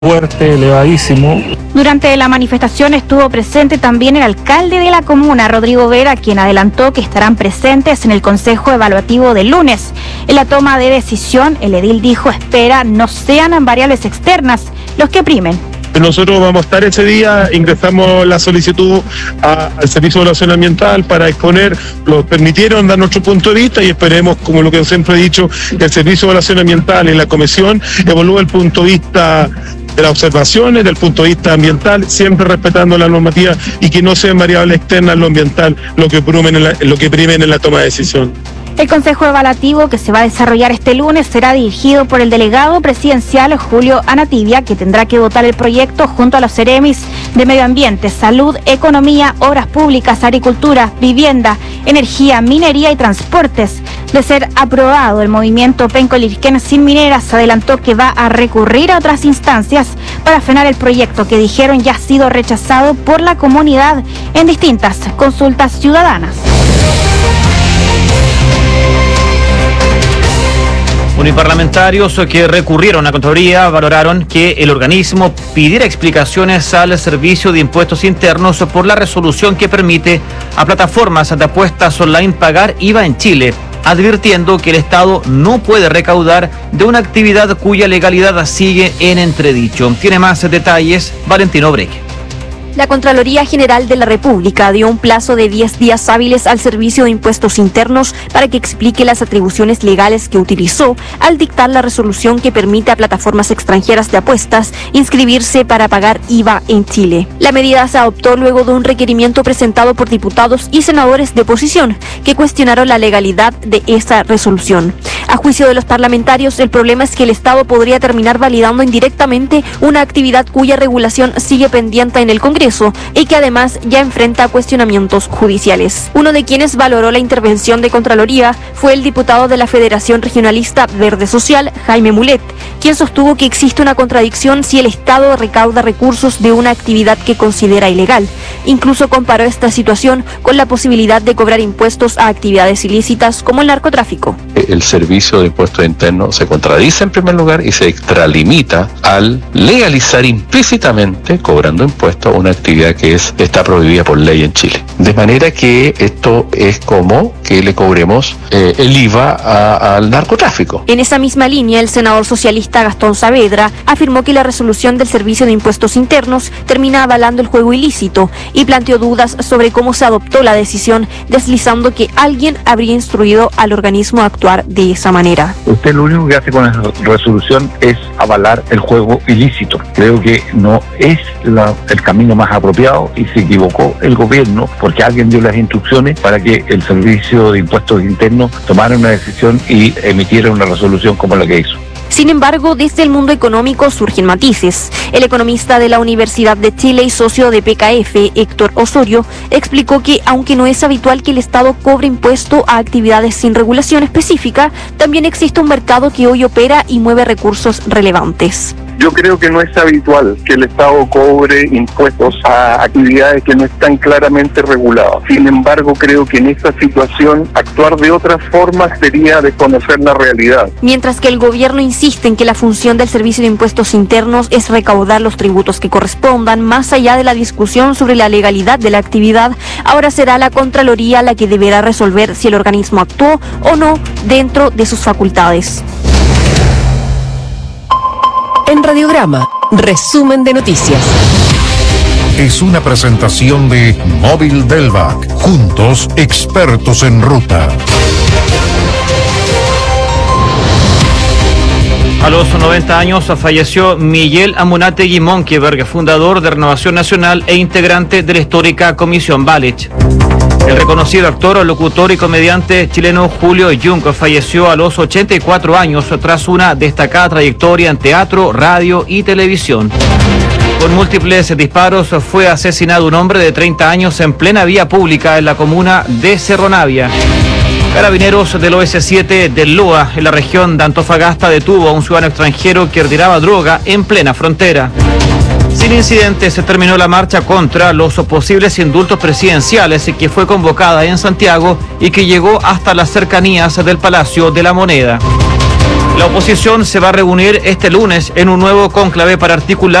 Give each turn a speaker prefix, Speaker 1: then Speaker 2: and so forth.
Speaker 1: fuerte, elevadísimo.
Speaker 2: Durante la manifestación estuvo presente también el alcalde de la comuna, Rodrigo Vera, quien adelantó que estarán presentes en el Consejo Evaluativo del lunes. En la toma de decisión, el edil dijo espera no sean variables externas los que primen.
Speaker 1: Nosotros vamos a estar ese día, ingresamos la solicitud al Servicio de Evaluación Ambiental para exponer, lo permitieron dar nuestro punto de vista y esperemos, como lo que siempre he dicho, que el Servicio de Evaluación Ambiental y la Comisión evalúe el punto de vista de las observaciones, del punto de vista ambiental, siempre respetando la normativa y que no sean variables externas lo ambiental lo que primen en la toma de decisión.
Speaker 2: El Consejo Evaluativo que se va a desarrollar este lunes será dirigido por el delegado presidencial Julio Anatibia, que tendrá que votar el proyecto junto a los seremis de Medio Ambiente, Salud, Economía, Obras Públicas, Agricultura, Vivienda, Energía, Minería y Transportes. De ser aprobado, el movimiento Penco Lirquén Sin Mineras adelantó que va a recurrir a otras instancias para frenar el proyecto que dijeron ya ha sido rechazado por la comunidad en distintas consultas ciudadanas.
Speaker 3: Uniparlamentarios que recurrieron a Contraloría valoraron que el organismo pidiera explicaciones al Servicio de Impuestos Internos por la resolución que permite a plataformas de apuestas online pagar IVA en Chile, advirtiendo que el Estado no puede recaudar de una actividad cuya legalidad sigue en entredicho. Tiene más detalles Valentino Breque.
Speaker 4: La Contraloría General de la República dio un plazo de 10 días hábiles al Servicio de Impuestos Internos para que explique las atribuciones legales que utilizó al dictar la resolución que permite a plataformas extranjeras de apuestas inscribirse para pagar IVA en Chile. La medida se adoptó luego de un requerimiento presentado por diputados y senadores de oposición que cuestionaron la legalidad de esa resolución. A juicio de los parlamentarios, el problema es que el Estado podría terminar validando indirectamente una actividad cuya regulación sigue pendiente en el Congreso y que además ya enfrenta cuestionamientos judiciales. Uno de quienes valoró la intervención de Contraloría fue el diputado de la Federación Regionalista Verde Social, Jaime Mulet, quien sostuvo que existe una contradicción si el Estado recauda recursos de una actividad que considera ilegal. Incluso comparó esta situación con la posibilidad de cobrar impuestos a actividades ilícitas como el narcotráfico.
Speaker 5: El Servicio de Impuestos Internos se contradice en primer lugar y se extralimita al legalizar implícitamente, cobrando impuestos, una actividad que está prohibida por ley en Chile. De manera que esto es como que le cobremos el IVA al narcotráfico.
Speaker 4: En esa misma línea, el senador socialista Gastón Saavedra afirmó que la resolución del Servicio de Impuestos Internos termina avalando el juego ilícito y planteó dudas sobre cómo se adoptó la decisión, deslizando que alguien habría instruido al organismo a actuar de esa manera.
Speaker 6: Usted lo único que hace con esa resolución es avalar el juego ilícito. Creo que no es el camino más apropiado y se equivocó el gobierno porque alguien dio las instrucciones para que el Servicio de Impuestos Internos tomara una decisión y emitiera una resolución como la que hizo.
Speaker 4: Sin embargo, desde el mundo económico surgen matices. El economista de la Universidad de Chile y socio de PKF, Héctor Osorio, explicó que aunque no es habitual que el Estado cobre impuesto a actividades sin regulación específica, también existe un mercado que hoy opera y mueve recursos relevantes.
Speaker 7: Yo creo que no es habitual que el Estado cobre impuestos a actividades que no están claramente reguladas. Sin embargo, creo que en esta situación actuar de otra forma sería desconocer la realidad.
Speaker 4: Mientras que el gobierno insiste en que la función del Servicio de Impuestos Internos es recaudar los tributos que correspondan, más allá de la discusión sobre la legalidad de la actividad, ahora será la Contraloría la que deberá resolver si el organismo actuó o no dentro de sus facultades.
Speaker 8: En Radiograma, resumen de noticias.
Speaker 9: Es una presentación de Móvil Delvac. Juntos, expertos en ruta.
Speaker 3: A los 90 años falleció Miguel Amunátegui Monkeberg, fundador de Renovación Nacional e integrante de la histórica Comisión Balich. El reconocido actor, locutor y comediante chileno Julio Jung falleció a los 84 años tras una destacada trayectoria en teatro, radio y televisión. Con múltiples disparos fue asesinado un hombre de 30 años en plena vía pública en la comuna de Cerro Navia. Carabineros del OS7 del LOA en la región de Antofagasta detuvo a un ciudadano extranjero que retiraba droga en plena frontera. Sin incidentes se terminó la marcha contra los posibles indultos presidenciales que fue convocada en Santiago y que llegó hasta las cercanías del Palacio de la Moneda. La oposición se va a reunir este lunes en un nuevo cónclave para articular